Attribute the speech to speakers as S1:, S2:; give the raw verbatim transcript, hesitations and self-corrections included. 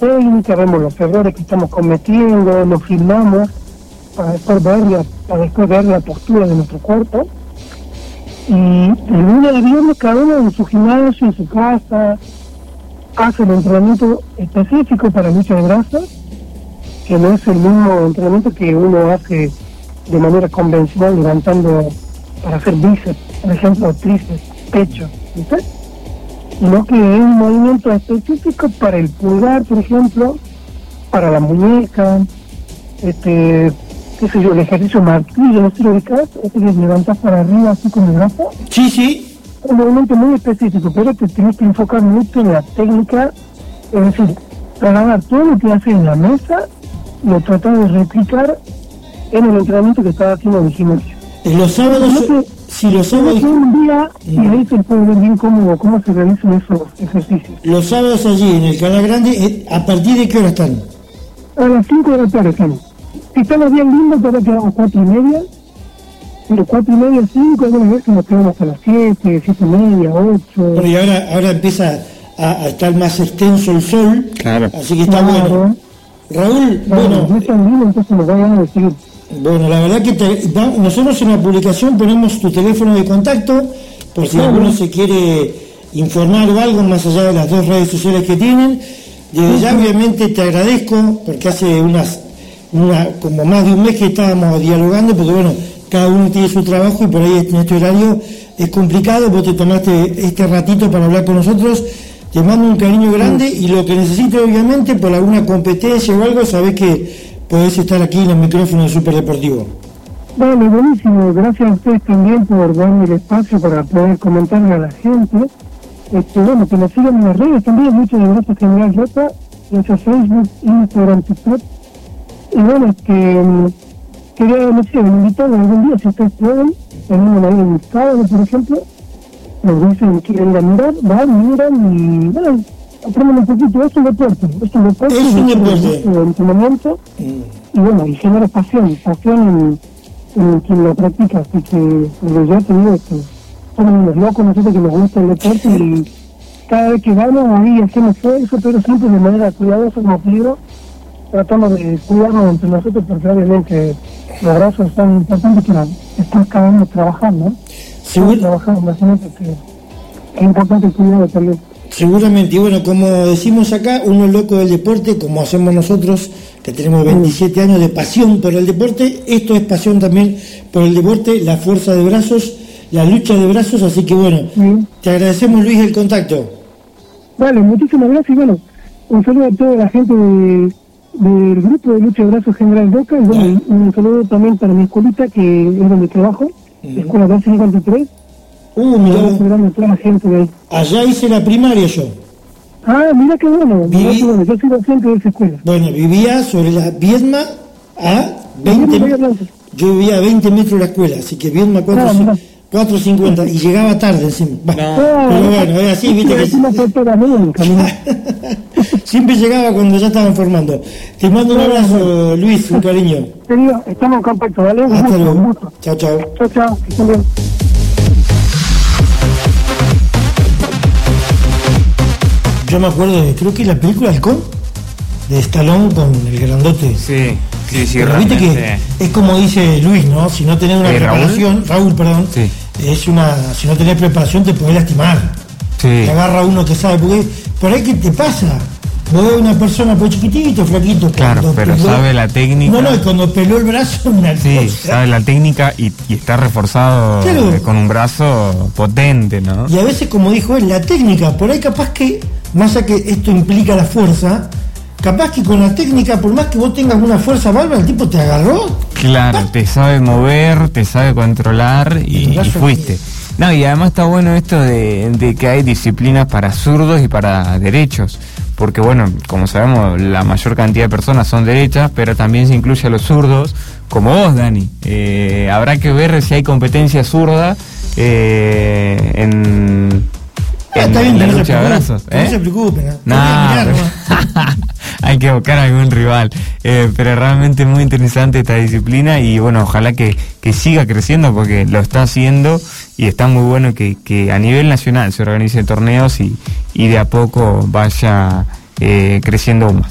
S1: técnica, vemos los errores que estamos cometiendo, los filmamos para después ver la, para después ver la postura de nuestro cuerpo. Y el lunes de viernes cada uno en su gimnasio, en su casa, hace el entrenamiento específico para lucha de brazos, que no es el mismo entrenamiento que uno hace de manera convencional levantando para hacer bíceps, por ejemplo, tríceps, pecho, ¿viste? Sino que es un movimiento específico para el pulgar, por ejemplo, para la muñeca, este, qué sé yo, el ejercicio martillo, no sé lo ubicás, este que levantás para arriba así con el brazo.
S2: Sí, sí.
S1: Un movimiento muy específico, pero te tienes que enfocar mucho en la técnica, es decir, trasladar todo lo que haces en la mesa, lo tratar de replicar en el entrenamiento que estás haciendo en el gimnasio.
S2: Los sábados,
S1: no
S2: si los sábados...
S1: un día, y ahí se puede ver bien cómo, cómo se realizan esos ejercicios.
S2: Los sábados allí en el Canal Grande, ¿a partir de qué hora están?
S1: A las cinco de la tarde estamos. Si estamos bien lindos, todavía quedamos cuatro y media. Pero cuatro y media, cinco, algunas veces nos quedamos a las siete, siete y media, ocho.
S2: Bueno, y ahora, ahora empieza a, a estar más extenso el sol,
S3: claro.
S2: Así que está
S1: claro.
S2: bueno. Raúl,
S1: claro,
S2: bueno...
S1: no es tan lindo, entonces nos vayan a decir.
S2: Bueno, la verdad que te, nosotros en la publicación ponemos tu teléfono de contacto, por si
S1: claro.
S2: alguno se quiere informar o algo, más allá de las dos redes sociales que tienen. Desde ya, obviamente, te agradezco, porque hace unas, una, como más de un mes que estábamos dialogando, porque bueno, cada uno tiene su trabajo y por ahí en este horario es complicado, vos te tomaste este ratito para hablar con nosotros, te mando un cariño grande y lo que necesites, obviamente, por alguna competencia o algo, sabés que podés estar aquí en el micrófono de Superdeportivo.
S1: Vale, buenísimo, gracias a ustedes también por darme el espacio para poder comentarle a la gente. Este, bueno, que nos sigan en las redes también, muchas gracias General Rota, gracias a Facebook, Instagram, TikTok. Y bueno, este, quería, no sé, invitarlos algún día, si ustedes pueden, venimos ahí en sábado, por ejemplo, nos dicen que quieren ir a mirar, van, miran y, bueno, aprenden un poquito, es un deporte, es un deporte,
S2: es un deporte
S1: de entrenamiento, mm. y bueno, y genera pasión, pasión en, en quien lo practica, así que, desde ya te digo que somos unos locos nosotros que nos gusta el deporte y cada vez que vamos ahí hacemos eso, pero siempre de manera cuidadosa, como te digo, tratamos de cuidarnos entre nosotros porque obviamente los brazos están importantes que están cada uno trabajando, ¿no?
S2: Seguro.
S1: Trabajando, imagínate que es importante el cuidado también.
S2: Seguramente, y bueno, como decimos acá, uno es loco del deporte, como hacemos nosotros, que tenemos veintisiete años de pasión por el deporte, esto es pasión también por el deporte, la fuerza de brazos, la lucha de brazos, así que bueno, sí. Te agradecemos, Luis, el contacto.
S1: Vale, muchísimas gracias y bueno, un saludo a toda la gente de, del grupo de lucha de brazos General Roca y bueno, un, un saludo también para mi escuelita que es donde trabajo, uh-huh. Escuela doscientos cincuenta y tres.
S2: Uh, mira,
S1: toda la gente de ahí.
S2: Allá hice la primaria yo.
S1: Ah, mira qué bueno,
S2: Viví...
S1: mira qué bueno, yo soy docente de esa escuela.
S2: Bueno, vivía sobre la Viedma a veinte metros. Yo vivía a veinte metros de la escuela, así que Viedma cuatro cincuenta y llegaba tarde encima. No. Pero bueno, era así, viste que... Siempre llegaba cuando ya estaban formando. Te mando un abrazo, Luis, un cariño.
S1: Querido, estamos en contacto, ¿vale?
S2: Hasta luego. Chao, chao.
S1: Chao, chao. Que estén bien.
S2: Yo me acuerdo de, creo que la película Halcón, de Stallone con el grandote.
S3: Sí, sí, sí.
S2: Pero viste que es como dice Luis, ¿no? Si no tenés una
S3: ¿Eh,
S2: preparación, Raúl, Raúl perdón,
S3: sí.
S2: es una, si no tenés preparación te podés lastimar.
S3: Sí.
S2: Te agarra uno que sabe, porque por ahí que te pasa. Vos ves una persona pues chiquitito, flaquito.
S3: Claro, pero peló, sabe la técnica.
S2: No, no, y cuando peló el brazo, una
S3: sí,
S2: cosa.
S3: sabe la técnica y, y está reforzado claro. eh, con un brazo potente, ¿no?
S2: Y a veces, como dijo él, la técnica, por ahí capaz que, más allá que esto implica la fuerza, capaz que con la técnica, por más que vos tengas una fuerza bárbara, el tipo te agarró.
S3: Claro, ¡pah! Te sabe mover, te sabe controlar y, y fuiste. No, y además está bueno esto de, de que hay disciplinas para zurdos y para derechos. Porque bueno, como sabemos, la mayor cantidad de personas son derechas, pero también se incluye a los zurdos, como vos, Dani. Eh, habrá que ver si hay competencia zurda eh, en,
S2: ah,
S3: en,
S2: bien,
S3: en la
S2: no
S3: lucha de brazos. ¿Eh?
S2: No se preocupen.
S3: No, pero... hay que buscar algún rival. Eh, pero realmente muy interesante esta disciplina y bueno, ojalá que, que siga creciendo porque lo está haciendo y está muy bueno que, que a nivel nacional se organicen torneos y, y de a poco vaya eh, creciendo aún más.